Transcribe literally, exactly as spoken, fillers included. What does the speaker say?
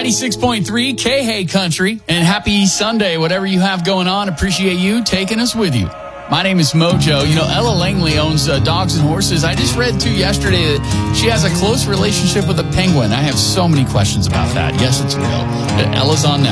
ninety-six point three K-Hay Country, and happy Sunday, whatever you have going on. Appreciate you taking us with you. My name is Mojo. You know, Ella Langley owns uh, dogs and horses. I just read, too, yesterday that she has a close relationship with a penguin. I have so many questions about that. Yes, it's real. Ella's on now.